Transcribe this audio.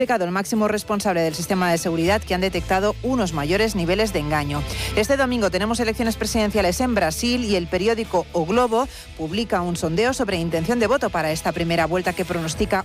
El máximo responsable del sistema de seguridad que han detectado unos mayores niveles de engaño. Este domingo tenemos elecciones presidenciales en Brasil y el periódico O Globo publica un sondeo sobre intención de voto para esta primera vuelta que pronostica